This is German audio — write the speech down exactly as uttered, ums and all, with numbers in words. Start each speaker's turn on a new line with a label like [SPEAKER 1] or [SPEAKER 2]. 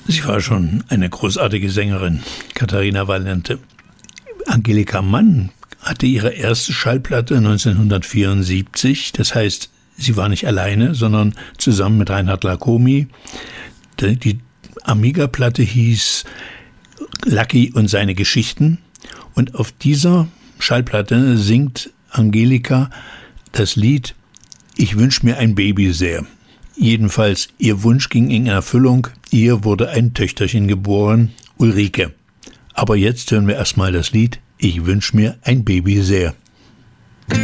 [SPEAKER 1] Sie war schon eine großartige Sängerin, Katharina Valente. Angelika Mann hatte ihre erste Schallplatte neunzehnhundertvierundsiebzig, das heißt, sie war nicht alleine, sondern zusammen mit Reinhard Lacomi. Die Amiga-Platte hieß Lucky und seine Geschichten und auf dieser Schallplatte singt Angelika das Lied Ich wünsch mir ein Baby sehr. Jedenfalls, ihr Wunsch ging in Erfüllung, ihr wurde ein Töchterchen geboren, Ulrike. Aber jetzt hören wir erstmal das Lied Ich wünsch mir ein Baby sehr.